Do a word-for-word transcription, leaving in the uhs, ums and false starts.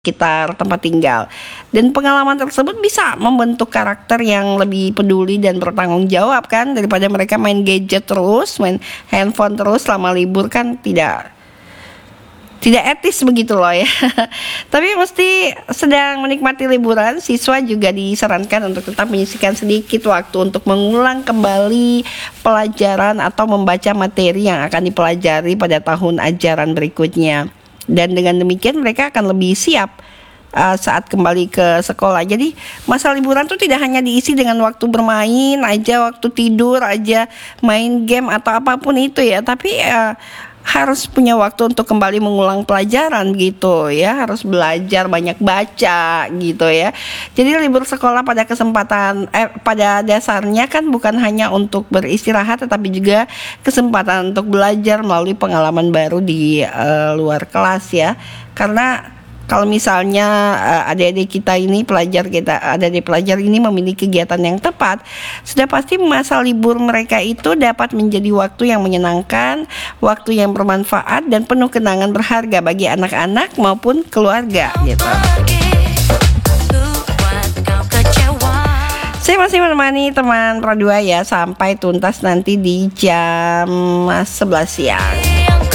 sekitar tempat tinggal. Dan pengalaman tersebut bisa membentuk karakter yang lebih peduli dan bertanggung jawab kan, daripada mereka main gadget terus, main handphone terus selama libur kan tidak tidak etis begitu loh ya. Tapi mesti sedang menikmati liburan, siswa juga disarankan untuk tetap menyisihkan sedikit waktu untuk mengulang kembali pelajaran atau membaca materi yang akan dipelajari pada tahun ajaran berikutnya. Dan dengan demikian mereka akan lebih siap uh, saat kembali ke sekolah. Jadi masa liburan tuh tidak hanya diisi dengan waktu bermain aja, waktu tidur aja, main game atau apapun itu ya, tapi uh, harus punya waktu untuk kembali mengulang pelajaran gitu ya, harus belajar banyak baca gitu ya. Jadi libur sekolah pada kesempatan eh, pada dasarnya kan bukan hanya untuk beristirahat, tetapi juga kesempatan untuk belajar melalui pengalaman baru di uh, luar kelas ya. Karena kalau misalnya uh, adik-adik kita ini, pelajar kita, adik-adik pelajar ini memiliki kegiatan yang tepat, sudah pasti masa libur mereka itu dapat menjadi waktu yang menyenangkan, waktu yang bermanfaat dan penuh kenangan berharga bagi anak-anak maupun keluarga gitu. Saya masih menemani teman Pro dua ya sampai tuntas nanti di jam sebelas siang.